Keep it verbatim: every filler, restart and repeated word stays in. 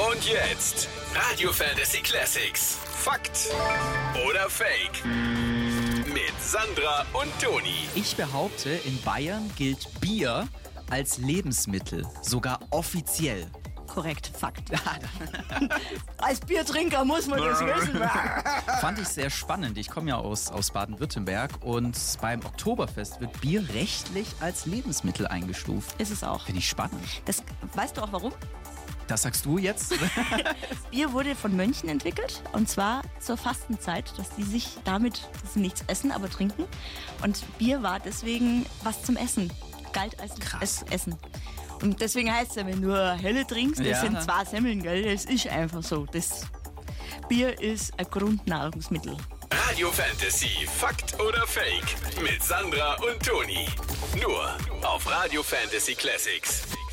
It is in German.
Und jetzt Radio Fantasy Classics. Fakt oder Fake? Mit Sandra und Toni. Ich behaupte, in Bayern gilt Bier als Lebensmittel, sogar offiziell. Korrekt, Fakt. Als Biertrinker muss man das wissen. Fand ich sehr spannend. Ich komme ja aus, aus Baden-Württemberg und beim Oktoberfest wird Bier rechtlich als Lebensmittel eingestuft. Ist es auch. Finde ich spannend. Das, weißt du auch warum? Das sagst du jetzt? Bier wurde von Mönchen entwickelt und zwar zur Fastenzeit, dass die sich damit, dass sie nichts essen, aber trinken. Und Bier war deswegen was zum Essen, galt als Krass. Essen. Und deswegen heißt es ja, wenn du helle trinkst, das Ja. sind zwei Semmeln, gell? Das ist einfach so. Das Bier ist ein Grundnahrungsmittel. Radio Fantasy. Fakt oder Fake? Mit Sandra und Toni. Nur auf Radio Fantasy Classics.